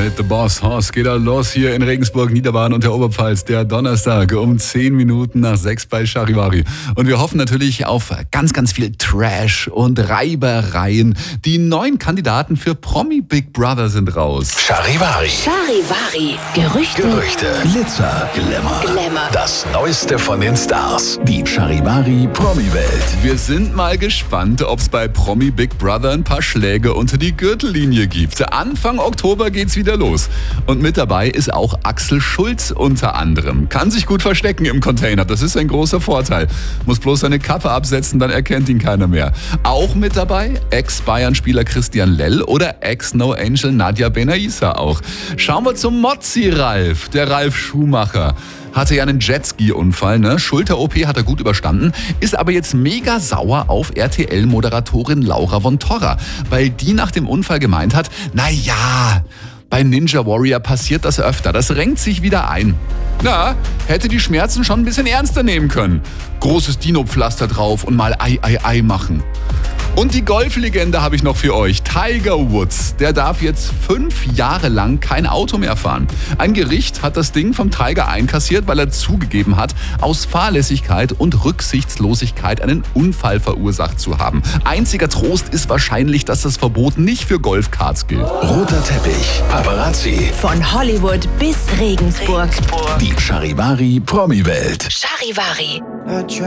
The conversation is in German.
mit The Boss Hoss geht er los hier in Regensburg, Niederbayern und der Oberpfalz. Der Donnerstag um 10 Minuten nach 6 bei Charivari. Und wir hoffen natürlich auf ganz, ganz viel Trash und Reibereien. Die neuen Kandidaten für Promi Big Brother sind raus. Charivari. Charivari. Gerüchte. Glitzer. Glamour. Das Neueste von den Stars. Die Charivari Promi-Welt. Wir sind mal gespannt, ob es bei Promi Big Brother ein paar Schläge unter die Gürtellinie gibt. Anfang Oktober geht's wieder los. Und mit dabei ist auch Axel Schulz unter anderem. Kann sich gut verstecken im Container, das ist ein großer Vorteil. Muss bloß seine Kappe absetzen, dann erkennt ihn keiner mehr. Auch mit dabei Ex-Bayern-Spieler Christian Lell oder Ex-No Angel Nadja Benaissa auch. Schauen wir zum Mozzi-Ralf, der Ralf Schumacher. Hatte ja einen Jetski-Unfall, ne? Schulter-OP hat er gut überstanden, ist aber jetzt mega sauer auf RTL-Moderatorin Laura von Torra, weil die nach dem Unfall gemeint hat, naja, bei Ninja Warrior passiert das öfter, das renkt sich wieder ein. Na, hätte die Schmerzen schon ein bisschen ernster nehmen können. Großes Dino-Pflaster drauf und mal Ei machen. Und die Golflegende habe ich noch für euch. Tiger Woods, der darf jetzt 5 Jahre lang kein Auto mehr fahren. Ein Gericht hat das Ding vom Tiger einkassiert, weil er zugegeben hat, aus Fahrlässigkeit und Rücksichtslosigkeit einen Unfall verursacht zu haben. Einziger Trost ist wahrscheinlich, dass das Verbot nicht für Golfkarts gilt. Roter Teppich. Paparazzi. Von Hollywood bis Regensburg. Die Charivari Promi-Welt. Charivari.